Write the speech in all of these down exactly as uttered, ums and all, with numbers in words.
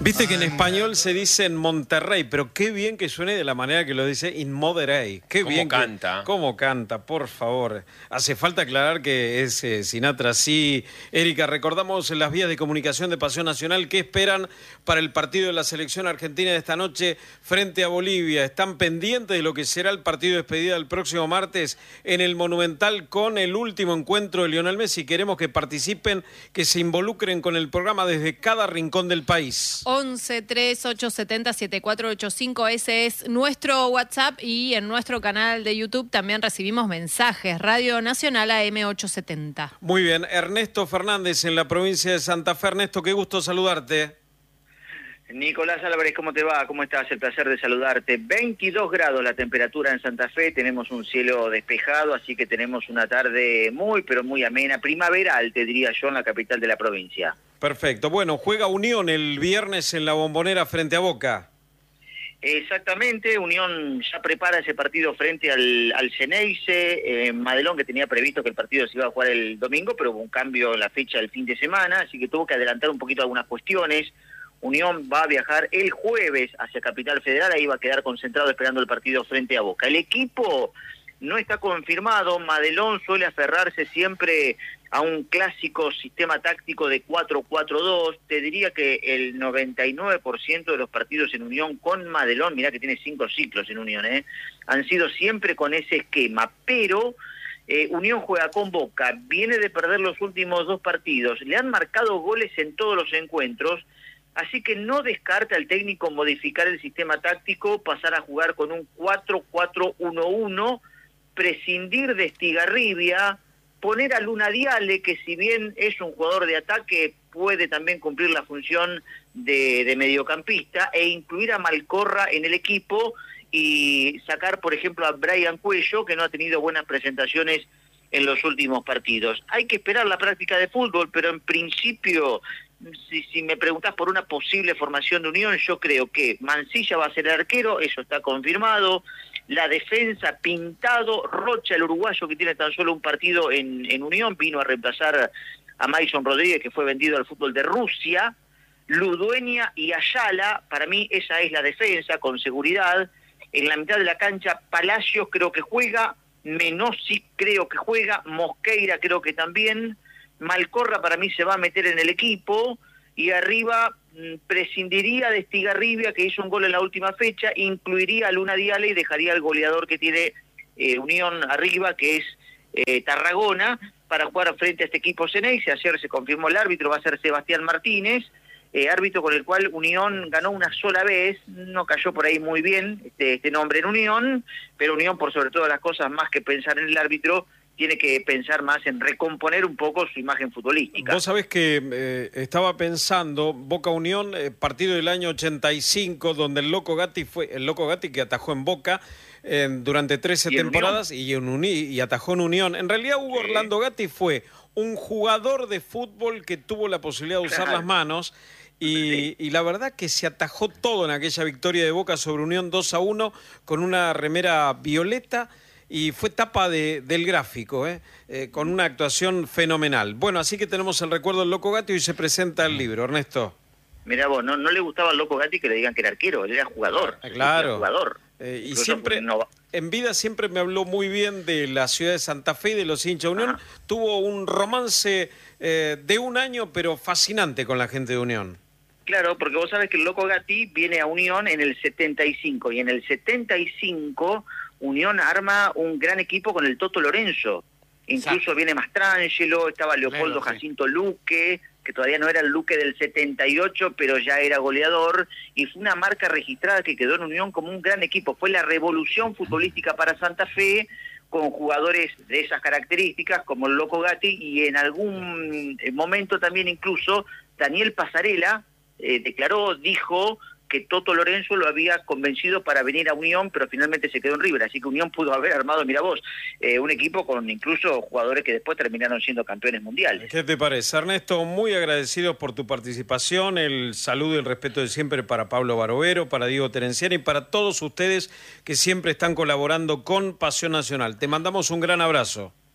Viste que en español se dice en Monterrey, pero qué bien que suene de la manera que lo dice in Monterrey. Qué ¿Cómo bien canta? Que, ¿Cómo canta? Por favor. Hace falta aclarar que es eh, Sinatra. Sí, Erika, recordamos en las vías de comunicación de Pasión Nacional. ¿Qué esperan para el partido de la selección argentina de esta noche frente a Bolivia? ¿Están pendientes de lo que será el partido de despedida el próximo martes en el Monumental con el último encuentro de Lionel Messi? Queremos que participen, que se involucren con el programa desde cada rincón del país. once, tres, ocho, setenta, setenta y cuatro ochenta y cinco, ese es nuestro WhatsApp, y en nuestro canal de YouTube también recibimos mensajes. Radio Nacional A M ochocientos setenta. Muy bien, Ernesto Fernández en la provincia de Santa Fe. Ernesto, qué gusto saludarte. Nicolás Álvarez, ¿cómo te va? ¿Cómo estás? El placer de saludarte. veintidós grados la temperatura en Santa Fe, tenemos un cielo despejado, así que tenemos una tarde muy, pero muy amena, primaveral, te diría yo, en la capital de la provincia. Perfecto. Bueno, juega Unión el viernes en la Bombonera frente a Boca. Exactamente, Unión ya prepara ese partido frente al, al Xeneize, eh, Madelón, que tenía previsto que el partido se iba a jugar el domingo, pero hubo un cambio en la fecha del fin de semana, así que tuvo que adelantar un poquito algunas cuestiones. Unión va a viajar el jueves hacia Capital Federal, ahí va a quedar concentrado esperando el partido frente a Boca. El equipo no está confirmado, Madelón suele aferrarse siempre a un clásico sistema táctico de cuatro cuatro dos, te diría que el noventa y nueve por ciento de los partidos en Unión con Madelón, mirá que tiene cinco ciclos en Unión, ¿eh? han sido siempre con ese esquema, pero eh, Unión juega con Boca, viene de perder los últimos dos partidos, le han marcado goles en todos los encuentros, así que no descarta el técnico modificar el sistema táctico, pasar a jugar con un cuatro cuatro uno uno, prescindir de Estigarribia, poner a Luna Diale, que si bien es un jugador de ataque, puede también cumplir la función de, de mediocampista, e incluir a Malcorra en el equipo y sacar, por ejemplo, a Brian Cuello, que no ha tenido buenas presentaciones en los últimos partidos. Hay que esperar la práctica de fútbol, pero en principio, si, si me preguntás por una posible formación de Unión, yo creo que Mancilla va a ser el arquero, eso está confirmado. La defensa, Pintado, Rocha, el uruguayo que tiene tan solo un partido en, en Unión, vino a reemplazar a Mason Rodríguez, que fue vendido al fútbol de Rusia. Ludueña y Ayala, para mí esa es la defensa, con seguridad. En la mitad de la cancha, Palacios creo que juega, Menossi creo que juega, Mosqueira creo que también, Malcorra para mí se va a meter en el equipo, y arriba mmm, prescindiría de Estigarribia, que hizo un gol en la última fecha, incluiría a Luna Diale y dejaría al goleador que tiene eh, Unión arriba, que es eh, Tarragona, para jugar frente a este equipo Xeneize. Ayer se confirmó el árbitro, va a ser Sebastián Martínez, eh, árbitro con el cual Unión ganó una sola vez, no cayó por ahí muy bien este, este nombre en Unión, pero Unión, por sobre todas las cosas, más que pensar en el árbitro, tiene que pensar más en recomponer un poco su imagen futbolística. Vos sabés que eh, estaba pensando, Boca Unión, eh, partido del año ochenta y cinco, donde el Loco Gatti fue, el Loco Gatti que atajó en Boca eh, durante trece temporadas y, en Uni, y atajó en Unión. En realidad Hugo sí. Orlando Gatti fue un jugador de fútbol que tuvo la posibilidad de usar claro. las manos. Y, sí. y la verdad que se atajó todo en aquella victoria de Boca sobre Unión dos a uno con una remera violeta. Y fue tapa de, del gráfico, ¿eh? Eh, con una actuación fenomenal. Bueno, así que tenemos el recuerdo del Loco Gatti y se presenta el libro, Ernesto. Mirá vos, no, no le gustaba al Loco Gatti que le digan que era arquero, él era jugador. Ah, claro. Era jugador. Eh, y siempre, no... en vida siempre me habló muy bien de la ciudad de Santa Fe y de los hinchas de Unión. Ajá. Tuvo un romance eh, de un año, pero fascinante con la gente de Unión. Claro, porque vos sabés que el Loco Gatti viene a Unión en el setenta y cinco, y en el setenta y cinco... Unión arma un gran equipo con el Toto Lorenzo. Incluso Exacto. viene Mastrangelo, estaba Leopoldo claro, Jacinto sí. Luque, que todavía no era el Luque del setenta y ocho, pero ya era goleador, y fue una marca registrada que quedó en Unión como un gran equipo. Fue la revolución futbolística para Santa Fe, con jugadores de esas características, como el Loco Gatti, y en algún momento también incluso Daniel Pasarela eh, declaró, dijo... que Toto Lorenzo lo había convencido para venir a Unión, pero finalmente se quedó en River, así que Unión pudo haber armado, mira vos, eh, un equipo con incluso jugadores que después terminaron siendo campeones mundiales. ¿Qué te parece, Ernesto? Muy agradecidos por tu participación, el saludo y el respeto de siempre para Pablo Barovero, para Diego Terenciani y para todos ustedes que siempre están colaborando con Pasión Nacional. Te mandamos un gran abrazo.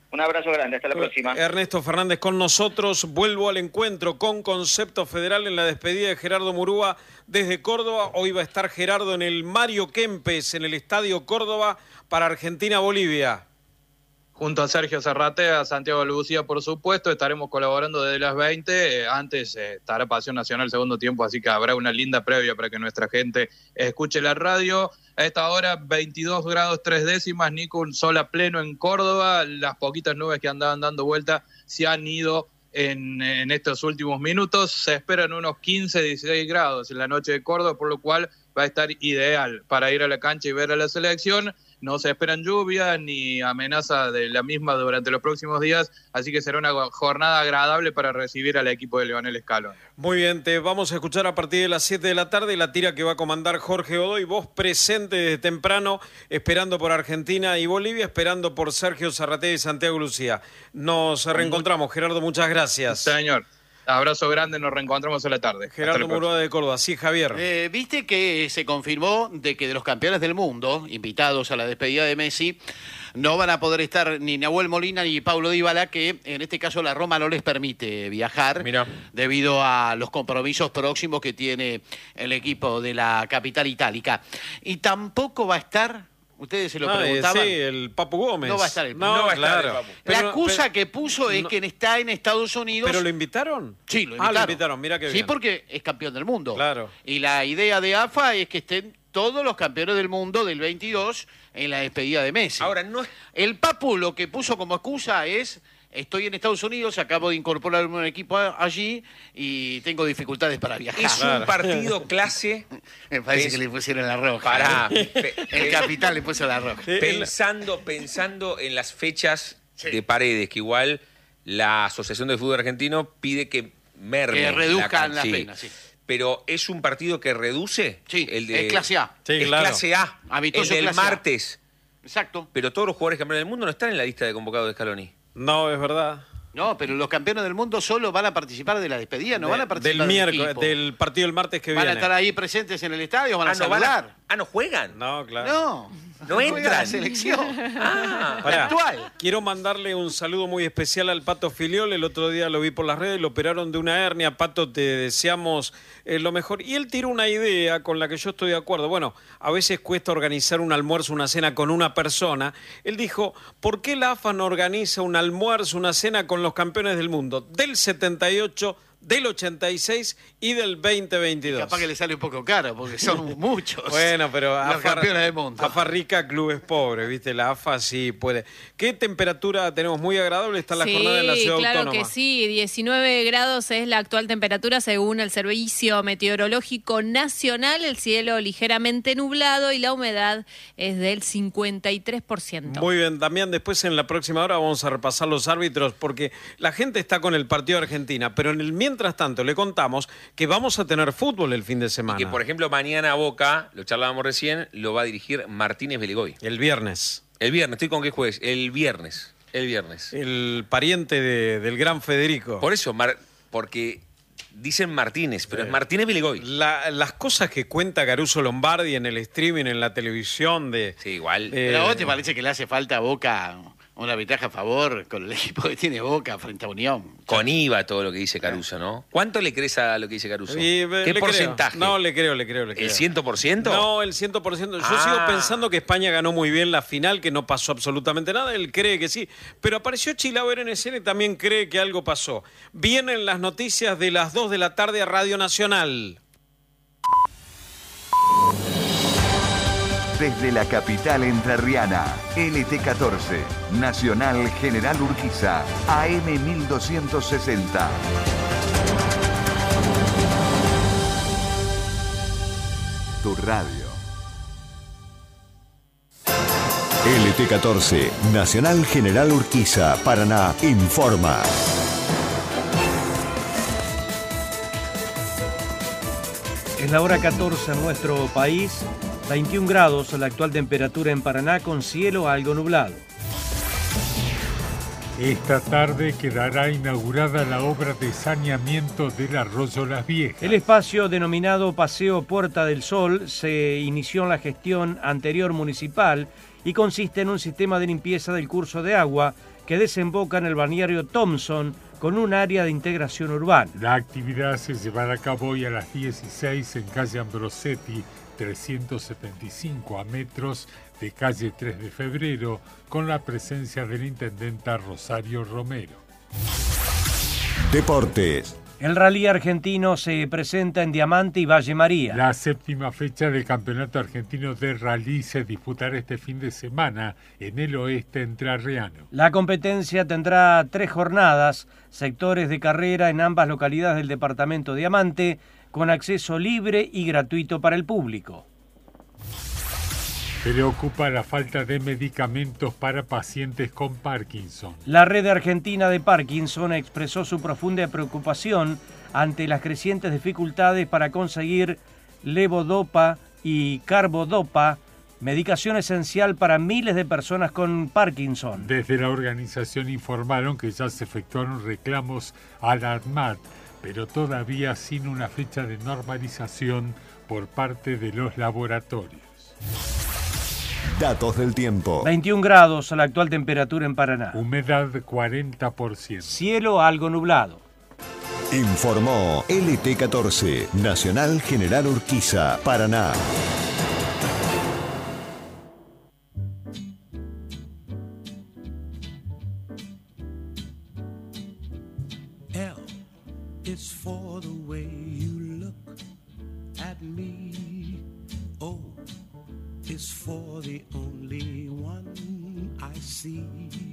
Un abrazo grande, hasta la próxima. Ernesto Fernández con nosotros. Vuelvo al encuentro con Concepto Federal en la despedida de Gerardo Murúa desde Córdoba. Hoy va a estar Gerardo en el Mario Kempes, en el Estadio Córdoba, para Argentina-Bolivia. Junto a Sergio Zarratea, Santiago Lucía, por supuesto, estaremos colaborando desde las veinte. Eh, antes eh, estará Pasión Nacional segundo tiempo, así que habrá una linda previa para que nuestra gente escuche la radio. A esta hora, veintidós grados tres décimas, Nico, un sol a pleno en Córdoba. Las poquitas nubes que andaban dando vuelta se han ido en, en estos últimos minutos. Se esperan unos quince, dieciséis grados en la noche de Córdoba, por lo cual va a estar ideal para ir a la cancha y ver a la selección. No se esperan lluvias ni amenaza de la misma durante los próximos días, así que será una jornada agradable para recibir al equipo de Leonel Scaloni. Muy bien, te vamos a escuchar a partir de las siete de la tarde la tira que va a comandar Jorge Godoy, vos presente desde temprano, esperando por Argentina y Bolivia, esperando por Sergio Zarratea y Santiago Lucía. Nos reencontramos, Gerardo, muchas gracias. Señor. Abrazo grande, nos reencontramos a la tarde. Gerardo Murúa de Córdoba. Sí, Javier. Eh, Viste que se confirmó de que de los campeones del mundo, invitados a la despedida de Messi, no van a poder estar ni Nahuel Molina ni Paulo Dybala, que en este caso la Roma no les permite viajar. Mirá. Debido a los compromisos próximos que tiene el equipo de la capital itálica. Y tampoco va a estar... Ustedes se lo ah, preguntaban. Sí, el Papu Gómez. No va a estar el Papu. No, No va a claro. estar el Papu. Pero, la excusa pero, que puso es no, que está en Estados Unidos. ¿Pero lo invitaron? Sí, lo invitaron. Ah, lo invitaron, mira qué bien. Sí, porque es campeón del mundo. Claro. Y la idea de A F A es que estén todos los campeones del mundo del veintidós en la despedida de Messi. Ahora, no es... El Papu lo que puso como excusa es... Estoy en Estados Unidos, acabo de incorporar un equipo allí y tengo dificultades para viajar. Es un partido clase. Me parece es... que le pusieron la roja. Pará. El capitán le puso la roja. Pensando, pensando en las fechas sí. de Paredes, que igual la Asociación de Fútbol Argentino pide que merme. Que reduzcan la las sí. penas, sí. Pero ¿es un partido que reduce? Sí, el de... es clase A. Sí, es claro. clase A. Amistoso el del clase A. martes. Exacto. Pero todos los jugadores campeones del mundo no están en la lista de convocados de Scaloni. No, es verdad. No, pero los campeones del mundo solo van a participar de la despedida, no De- van a participar del del miércoles, equipo. del partido del martes que Van viene. a estar ahí presentes en el estadio, van a Ah, no, van a- saludar. ah, ¿no juegan? No, claro. No, No juega entran. la selección. Ah, Pará, actual. Quiero mandarle un saludo muy especial al Pato Filiol. El otro día lo vi por las redes, lo operaron de una hernia. Pato, te deseamos eh, lo mejor. Y él tiró una idea con la que yo estoy de acuerdo. Bueno, a veces cuesta organizar un almuerzo, una cena con una persona. Él dijo, ¿por qué la A F A no organiza un almuerzo, una cena con los campeones del mundo? Del setenta y ocho, del ochenta y seis y del veinte veintidós. Capaz que le sale un poco caro, porque son muchos. Bueno, pero los AFA, campeones del mundo. AFA rica, clubes pobres, ¿viste? La A F A sí puede. ¿Qué temperatura tenemos? Muy agradable está la sí, jornada en la ciudad claro autónoma. que sí, diecinueve grados es la actual temperatura según el Servicio Meteorológico Nacional, el cielo ligeramente nublado y la humedad es del cincuenta y tres por ciento. Muy bien, Damián, después en la próxima hora vamos a repasar los árbitros porque la gente está con el partido de Argentina, pero en el mientras tanto le contamos que vamos a tener fútbol el fin de semana. y que, por ejemplo, mañana Boca, lo charlábamos recién, lo va a dirigir Martínez Beligoy. El viernes. El viernes, ¿estoy con qué jueves? El viernes. El viernes. El pariente de- del gran Federico. Por eso, Mar- porque dicen Martínez, pero Sí. es Martínez Beligoy. La- las cosas que cuenta Caruso Lombardi en el streaming, en la televisión de... Sí, igual. Eh, Pero a vos te parece que le hace falta a Boca una ventaja a favor con el equipo que tiene Boca frente a Unión. Con I V A todo lo que dice Caruso, ¿no? ¿Cuánto le crees a lo que dice Caruso? Y, eh, ¿Qué le porcentaje? creo. No, le creo, le creo, le creo. ¿El cien por ciento? No, el cien por ciento. Yo Ah. sigo pensando que España ganó muy bien la final, que no pasó absolutamente nada. Él cree que sí. Pero apareció Chilaver en escena y también cree que algo pasó. Vienen las noticias de las dos de la tarde a Radio Nacional. Desde la capital entrerriana, L T catorce, Nacional General Urquiza, A M mil doscientos sesenta. Tu radio. L T catorce, Nacional General Urquiza, Paraná, informa. Es la hora catorce en nuestro país, veintiún grados la actual temperatura en Paraná con cielo algo nublado. Esta tarde quedará inaugurada la obra de saneamiento del arroyo Las Viejas. El espacio denominado Paseo Puerta del Sol se inició en la gestión anterior municipal y consiste en un sistema de limpieza del curso de agua que desemboca en el balneario Thompson con un área de integración urbana. La actividad se llevará a cabo hoy a las dieciséis en calle Ambrosetti, trescientos setenta y cinco a metros de calle tres de febrero, con la presencia de la intendenta Rosario Romero. Deportes. El rally argentino se presenta en Diamante y Valle María. La séptima fecha del Campeonato Argentino de Rally se disputará este fin de semana en el oeste entrerriano. La competencia tendrá tres jornadas, sectores de carrera en ambas localidades del departamento Diamante, con acceso libre y gratuito para el público. Preocupa la falta de medicamentos para pacientes con Parkinson. La Red Argentina de Parkinson expresó su profunda preocupación ante las crecientes dificultades para conseguir levodopa y carbodopa, medicación esencial para miles de personas con Parkinson. Desde la organización informaron que ya se efectuaron reclamos a la ANMAT, pero todavía sin una fecha de normalización por parte de los laboratorios. Datos del tiempo. veintiún grados la actual temperatura en Paraná. Humedad cuarenta por ciento. Cielo algo nublado. Informó L T catorce, Nacional General Urquiza, Paraná. L is for the way you look at me. O is for the only one I see.